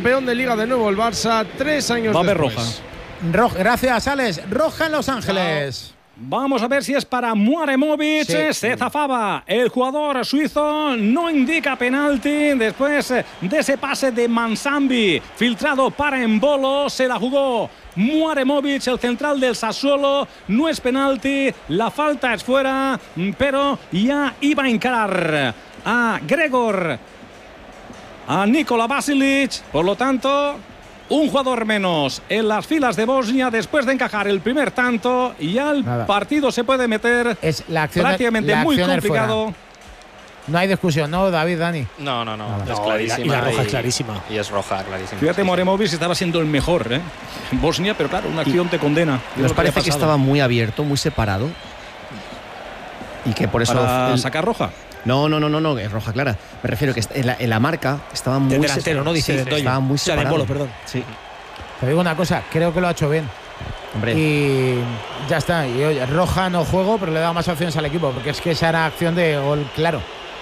campeón de Liga de nuevo el Barça, 3 años después. Va a haber roja. Gracias, Alex. Roja en Los Ángeles. Vamos a ver si es para Muaremovic. Sí. Se zafaba el jugador suizo. No indica penalti. Después de ese pase de Mansambi filtrado para Embolo, se la jugó Muaremovic, el central del Sassuolo. No es penalti. La falta es fuera, pero ya iba a encarar a Gregor, a Nikola Vasilic. Por lo tanto, un jugador menos en las filas de Bosnia después de encajar el primer tanto, y ya el partido se puede meter prácticamente muy complicado. No hay discusión, ¿no, David, Dani? No, es clarísima. Y la roja es clarísima. Y es roja, clarísima. Fíjate, Muaremovic estaba siendo el mejor en Bosnia, pero claro, una acción te condena. Nos parece que estaba muy abierto, muy separado. Y que por eso. ¿Para sacar roja? No, es roja clara. Me refiero que en la marca estaba muy delantero, ¿no? Dice Doyle. Estaba muy separado. Embolo, perdón. Sí. Te digo una cosa, creo que lo ha hecho bien. Hombre. Y ya está. Y oye, roja no juego, pero le da más opciones al equipo, porque es que esa era acción de gol claro.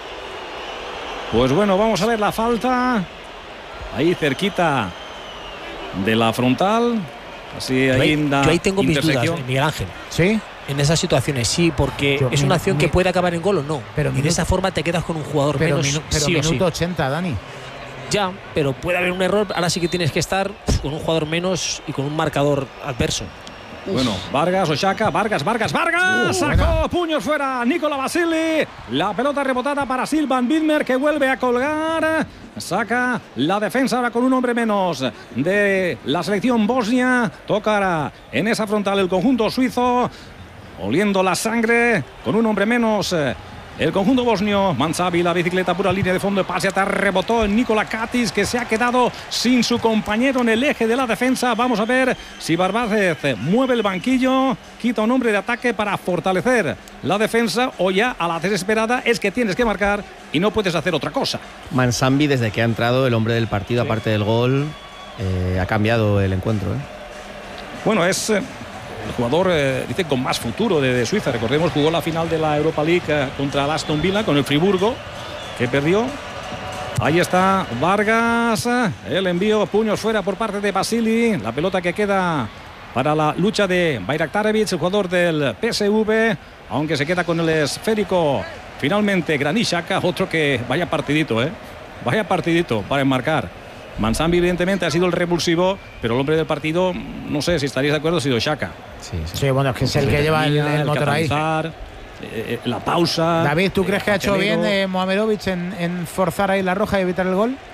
Pues bueno, vamos a ver la falta. Ahí cerquita de la frontal. Así ahí en la yo ahí tengo mis intersección. dudas, Miguel Ángel. ¿Sí? En esas situaciones sí, porque es una acción que puede acabar en gol o no. Pero y de esa forma te quedas con un jugador menos. Pero sí minuto o sí. 80, Dani. Ya, pero puede haber un error. Ahora sí que tienes que estar con un jugador menos y con un marcador adverso. Bueno, Vargas, Oshaka, Vargas. Sacó puños fuera Nikola Vasili. La pelota rebotada para Silvan Widmer, que vuelve a colgar. Saca la defensa ahora con un hombre menos de la selección bosnia. Tocará en esa frontal el conjunto suizo, oliendo la sangre con un hombre menos. El conjunto bosnio. Mansabi, la bicicleta, pura línea de fondo, pase atrás, rebotó en Nikola Katic, que se ha quedado sin su compañero en el eje de la defensa. Vamos a ver si Barbácez mueve el banquillo, quita un hombre de ataque para fortalecer la defensa, o ya a la desesperada es que tienes que marcar y no puedes hacer otra cosa. Mansambi, desde que ha entrado, el hombre del partido, sí, aparte del gol, ha cambiado el encuentro. Bueno, es el jugador, dice, con más futuro de Suiza. Recordemos, jugó la final de la Europa League contra el Aston Villa con el Friburgo, que perdió. Ahí está Vargas, el envío, puños fuera por parte de Vasili. La pelota que queda para la lucha de Bayraktarevic, el jugador del PSV, aunque se queda con el esférico finalmente Granit Xhaka. Otro que vaya partidito, vaya partidito para enmarcar. Mansambi evidentemente ha sido el revulsivo, pero el hombre del partido, no sé si estaríais de acuerdo, ha sido Xhaka. Sí, bueno, es que es el que lleva el motor ahí. La pausa. David, ¿tú crees que ha hecho bien Muamerovic en forzar ahí la roja y evitar el gol?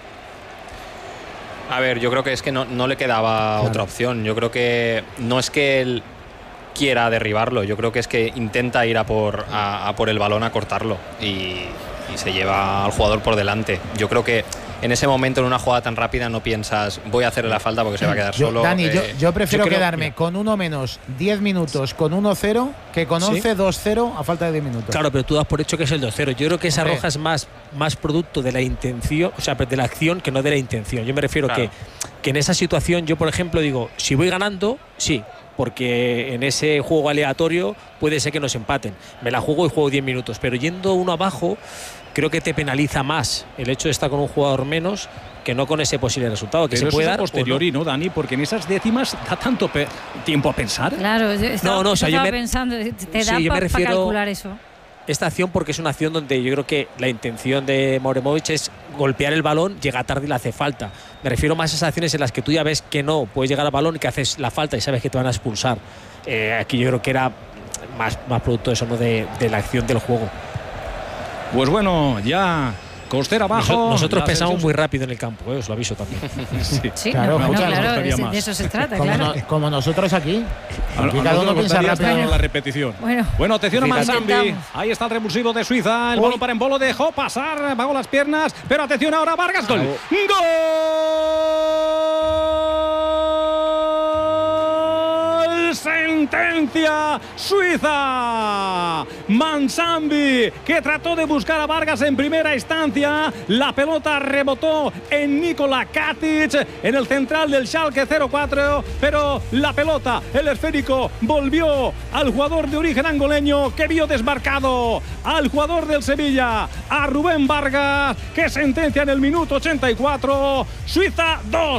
A ver, yo creo que es que no le quedaba otra opción. Yo creo que no es que él quiera derribarlo, yo creo que es que intenta ir a por el balón, a cortarlo, y se lleva al jugador por delante. Yo creo que en ese momento, en una jugada tan rápida, no piensas voy a hacerle la falta porque se va a quedar solo. Dani, yo prefiero quedarme con uno menos 10 minutos con 1-0 que con 11 2-0 a falta de 10 minutos. Claro, pero tú das por hecho que es el 2-0. Yo creo que esa roja es más producto de la intención, o sea, de la acción, que no de la intención. Yo me refiero que en esa situación, yo por ejemplo digo, si voy ganando, sí, porque en ese juego aleatorio puede ser que nos empaten. Me la juego y juego 10 minutos, pero yendo uno abajo, creo que te penaliza más el hecho de estar con un jugador menos que no con ese posible resultado, que pero se puede dar posteriori, ¿no, Dani? Porque en esas décimas da tanto tiempo a pensar. Claro, o sea, yo pensando, te da para calcular eso. Esta acción, porque es una acción donde yo creo que la intención de Muaremovic es golpear el balón, llega tarde y le hace falta. Me refiero más a esas acciones en las que tú ya ves que no puedes llegar al balón y que haces la falta y sabes que te van a expulsar. Aquí yo creo que era más producto de eso, ¿no? de la acción del juego. Pues bueno, ya costera abajo. Nosotros pensamos muy rápido en el campo, os lo aviso también. Sí, claro, de eso se trata, claro. Como nosotros aquí. Aquí cada uno piensa rápido en la repetición. Bueno, atención a Mansambi. Ahí está el revulsivo de Suiza. El balón para Embolo, dejó pasar, bajó las piernas. Pero atención ahora, Vargas, gol. ¡Gol! Sentencia Suiza. Mansambi, que trató de buscar a Vargas en primera instancia. La pelota rebotó en Nikola Katic, en el central del Schalke 04, pero la pelota, el esférico, volvió al jugador de origen angoleño, que vio desmarcado al jugador del Sevilla, a Rubén Vargas, que sentencia en el minuto 84. Suiza 2.